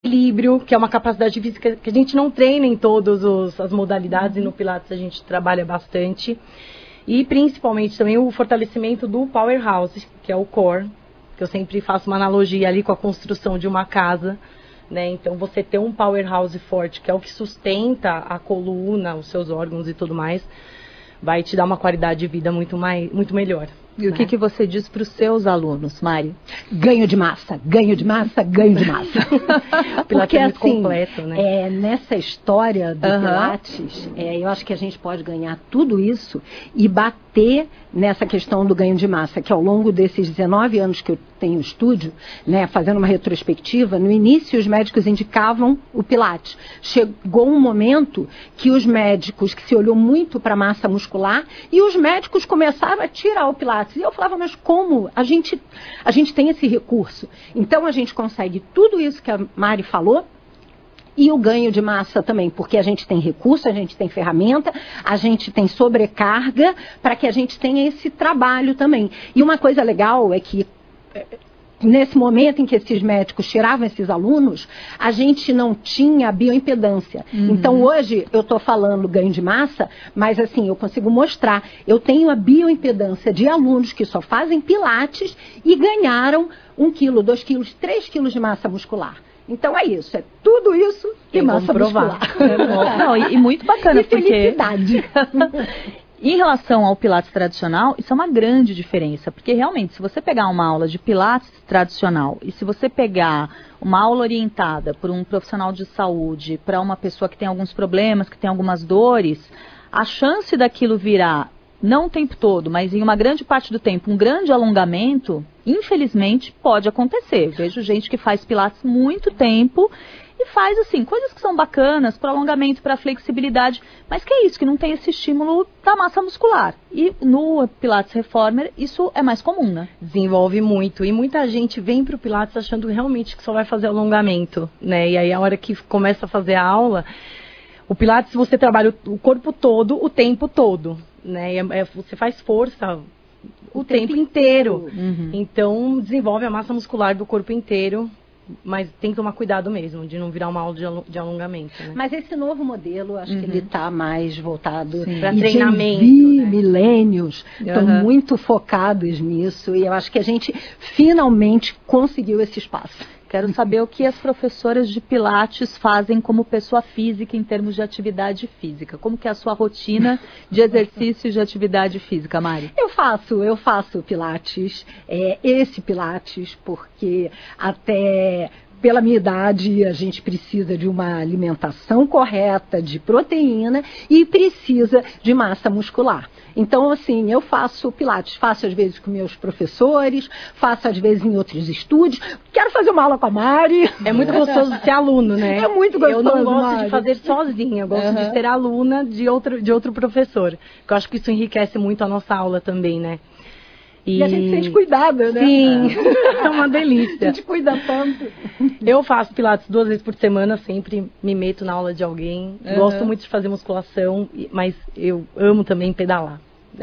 equilíbrio, que é uma capacidade física que a gente não treina em todas as modalidades, e no Pilates a gente trabalha bastante. E principalmente também o fortalecimento do powerhouse, que é o core, que eu sempre faço uma analogia ali com a construção de uma casa, né? Então você ter um powerhouse forte, que é o que sustenta a coluna, os seus órgãos e tudo mais, vai te dar uma qualidade de vida muito melhor. E o que você diz para os seus alunos, Mari? Ganho de massa, ganho de massa, ganho de massa. Porque é muito completo, né? Nessa história do Pilates, eu acho que a gente pode ganhar tudo isso e bater nessa questão do ganho de massa, que ao longo desses 19 anos que eu tenho estúdio, né, fazendo uma retrospectiva, no início os médicos indicavam o Pilates. Chegou um momento que os médicos, que se olhou muito para a massa muscular, e os médicos começaram a tirar o Pilates. E eu falava, mas como? A gente tem esse recurso. Então a gente consegue tudo isso que a Mari falou, e o ganho de massa também, porque a gente tem recurso, a gente tem ferramenta, a gente tem sobrecarga, para que a gente tenha esse trabalho também. E uma coisa legal é que, nesse momento em que esses médicos tiravam esses alunos, a gente não tinha bioimpedância. Então, hoje, eu estou falando ganho de massa, mas assim, eu consigo mostrar. Eu tenho a bioimpedância de alunos que só fazem pilates e ganharam 1 quilo, 2 quilos, 3 quilos de massa muscular. Então é isso, é tudo isso e massa muscular. Não, e muito bacana, porque... felicidade. Em relação ao Pilates tradicional, isso é uma grande diferença, porque realmente, se você pegar uma aula de Pilates tradicional e se você pegar uma aula orientada por um profissional de saúde para uma pessoa que tem alguns problemas, que tem algumas dores, a chance daquilo virar, não o tempo todo, mas em uma grande parte do tempo, um grande alongamento, infelizmente, pode acontecer. Eu vejo gente que faz Pilates muito tempo e faz, assim, coisas que são bacanas, para alongamento, para flexibilidade, mas que é isso, que não tem esse estímulo da massa muscular. E no Pilates Reformer, isso é mais comum, né? Desenvolve muito. E muita gente vem para o Pilates achando realmente que só vai fazer alongamento, né? E aí, a hora que começa a fazer a aula, o Pilates você trabalha o corpo todo, o tempo todo, né? Você faz força o tempo inteiro. Então, desenvolve a massa muscular do corpo inteiro. Mas tem que tomar cuidado mesmo, de não virar uma aula de alongamento, né? Mas esse novo modelo, acho que ele está mais voltado para treinamento. Né? Milênios estão muito focados nisso. E eu acho que a gente finalmente conseguiu esse espaço. Quero saber o que as professoras de Pilates fazem como pessoa física em termos de atividade física. Como que é a sua rotina de exercícios de atividade física, Mari? Eu faço Pilates, esse Pilates, porque até pela minha idade a gente precisa de uma alimentação correta, de proteína e precisa de massa muscular. Então, assim, eu faço Pilates, faço às vezes com meus professores, faço às vezes em outros estúdios. Quero fazer uma aula com a Mari. É muito gostoso ser aluno, né? É muito gostoso, eu não gosto Mari. de fazer sozinha, eu gosto de ser aluna de outro professor. Porque eu acho que isso enriquece muito a nossa aula também, né? E a gente sente cuidada, né? Sim, é uma delícia. A gente cuida tanto. Eu faço Pilates 2 vezes por semana, sempre me meto na aula de alguém. Gosto muito de fazer musculação, mas eu amo também pedalar.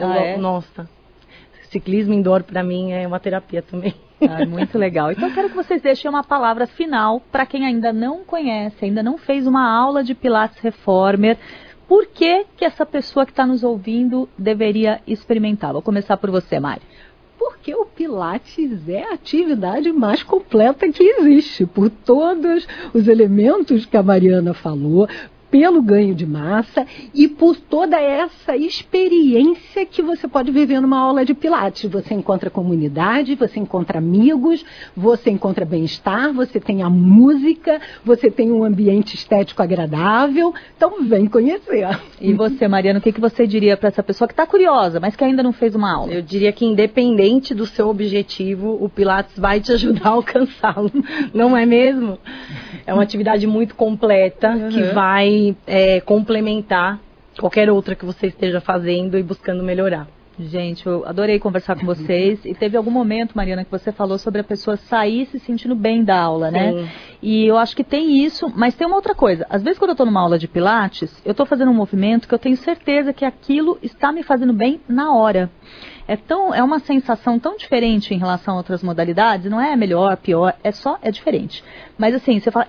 Nossa, ciclismo indoor para mim é uma terapia também. Muito legal. Então eu quero que vocês deixem uma palavra final para quem ainda não conhece, ainda não fez uma aula de Pilates Reformer. Por que essa pessoa que está nos ouvindo deveria experimentar? Vou começar por você, Mari. Porque o Pilates é a atividade mais completa que existe, por todos os elementos que a Mariana falou, pelo ganho de massa e por toda essa experiência que você pode viver numa aula de Pilates. Você encontra comunidade, você encontra amigos, você encontra bem-estar, você tem a música, você tem um ambiente estético agradável. Então, vem conhecer. E você, Mariana, o que você diria para essa pessoa que está curiosa, mas que ainda não fez uma aula? Eu diria que, independente do seu objetivo, o Pilates vai te ajudar a alcançá-lo. Não é mesmo? É uma atividade muito completa que vai complementar qualquer outra que você esteja fazendo e buscando melhorar. Gente, eu adorei conversar com vocês. E teve algum momento, Mariana, que você falou sobre a pessoa sair se sentindo bem da aula, né? Sim. E eu acho que tem isso, mas tem uma outra coisa. Às vezes, quando eu estou numa aula de Pilates, eu estou fazendo um movimento que eu tenho certeza que aquilo está me fazendo bem na hora. É uma sensação tão diferente em relação a outras modalidades, não é melhor, pior, é diferente. Mas assim, você fala,